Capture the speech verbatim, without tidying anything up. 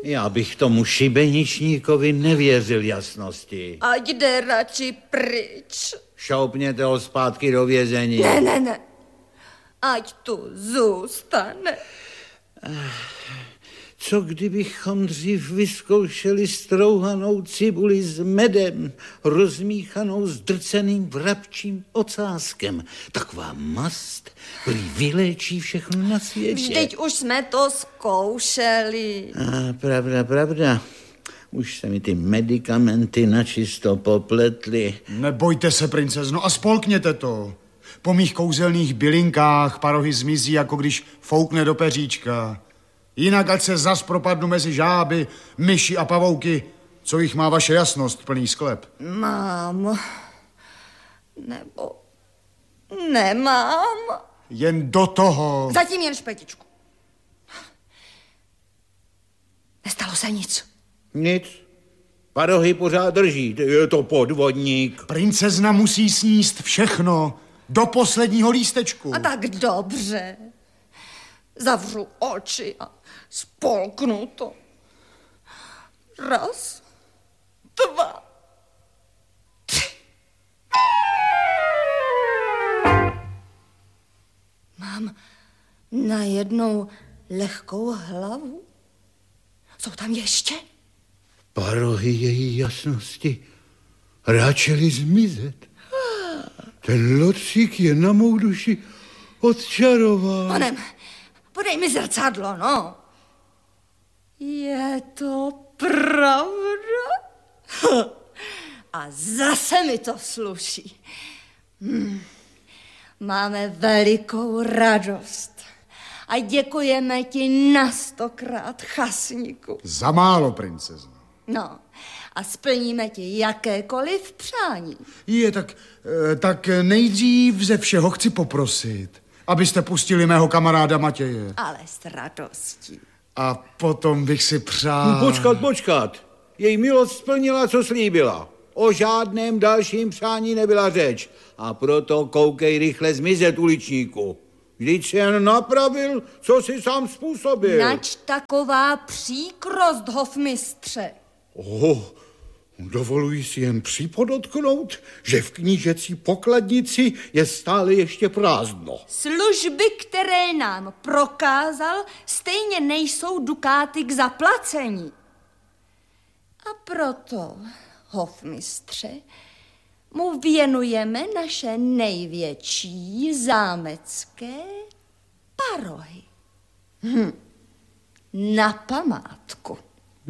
Já bych tomu šibeničníkovi nevěřil jasnosti. Ať jde radši pryč. Šoupněte ho zpátky do vězení. Ne, ne, ne. Ať tu zůstane. Co kdybychom dřív vyzkoušeli strouhanou cibuli s medem, rozmíchanou s drceným vrabčím ocáskem? Taková mast prý vyléčí všechno na světě. Vždyť už jsme to zkoušeli. A, pravda, pravda. Už se mi ty medikamenty načisto popletly. Nebojte se, princezno, a spolkněte to. Po mých kouzelných bylinkách parohy zmizí, jako když foukne do peříčka. Jinak ať se zas propadnu mezi žáby, myši a pavouky, co jich má vaše jasnost plný sklep. Mám. Nebo nemám. Jen do toho. Zatím jen špetičku. Nestalo se nic. Nic. Parohy pořád drží. Je to podvodník. Princezna musí sníst všechno. Do posledního lístečku. A tak dobře. Zavřu oči a spolknu to. Raz, dva, tři. Mám najednou lehkou hlavu. Jsou tam ještě? Parohy její jasnosti ráčely zmizet. Ten lotřík je na mou duši odčaroval. Panem, podej mi zrcadlo, no. Je to pravda? A zase mi to sluší. Hmm. Máme velikou radost. A děkujeme ti na stokrát, chasníku. Za málo, princezno. No, a splníme ti jakékoliv přání. Je, tak, tak nejdřív ze všeho chci poprosit, abyste pustili mého kamaráda Matěje. Ale s radostí. A potom bych si přál... Počkat, počkat. Její milost splnila, co slíbila. O žádném dalším přání nebyla řeč. A proto koukej rychle zmizet, uličníku. Vždyť si jen napravil, co si sám způsobil. Nač taková příkrost, hofmistře. Oh, dovoluji si jen připodotknout, že v knížecí pokladnici je stále ještě prázdno. Služby, které nám prokázal, stejně nejsou dukáty k zaplacení. A proto, hofmistře, mu věnujeme naše největší zámecké parohy. Hm. Na památku.